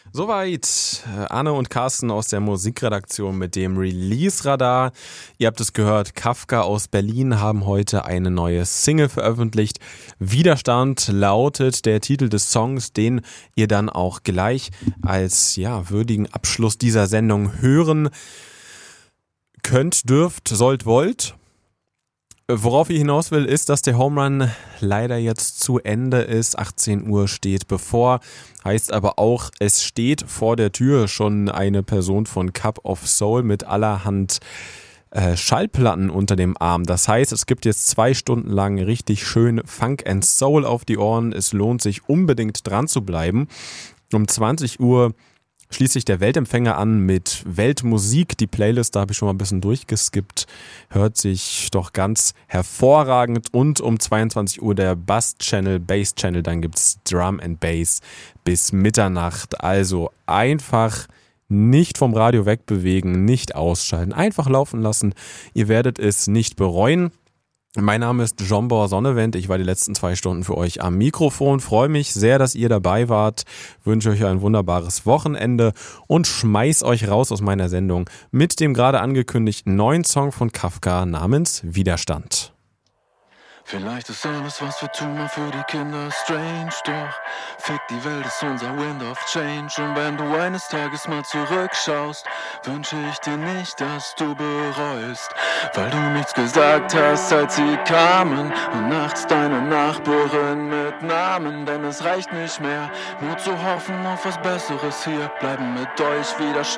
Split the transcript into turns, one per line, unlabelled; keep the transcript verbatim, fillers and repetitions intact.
Soweit äh, Anne und Carsten aus der Musikredaktion mit dem Release-Radar. Ihr habt es gehört, Kafka aus Berlin haben heute eine neue Single veröffentlicht. Widerstand lautet der Titel des Songs, den ihr dann auch gleich als ja, würdigen Abschluss dieser Sendung hören könnt, dürft, sollt, wollt. Worauf ich hinaus will, ist, dass der Home Run leider jetzt zu Ende ist. achtzehn Uhr steht bevor. Heißt aber auch, es steht vor der Tür schon eine Person von Cup of Soul mit allerhand äh, Schallplatten unter dem Arm. Das heißt, es gibt jetzt zwei Stunden lang richtig schön Funk and Soul auf die Ohren. Es lohnt sich unbedingt dran zu bleiben. Um zwanzig Uhr schließt sich der Weltempfänger an mit Weltmusik. Die Playlist, da habe ich schon mal ein bisschen durchgeskippt, hört sich doch ganz hervorragend. Und um zweiundzwanzig Uhr der Bass-Channel, Bass-Channel, dann gibt es Drum and Bass bis Mitternacht. Also einfach nicht vom Radio wegbewegen, nicht ausschalten, einfach laufen lassen. Ihr werdet es nicht bereuen. Mein Name ist Jombor Sonnevent. Ich war die letzten zwei Stunden für euch am Mikrofon. Freue mich sehr, dass ihr dabei wart. Wünsche euch ein wunderbares Wochenende und schmeiß euch raus aus meiner Sendung mit dem gerade angekündigten neuen Song von Kafka namens Widerstand.
Vielleicht ist alles, was wir tun, mal für die Kinder strange, doch fick die Welt ist unser Wind of Change. Und wenn du eines Tages mal zurückschaust, wünsche ich dir nicht, dass du bereust, weil du nichts gesagt hast, als sie kamen und nachts deine Nachbarin mit Namen. Denn es reicht nicht mehr, nur zu hoffen auf was Besseres, hier bleiben mit euch wieder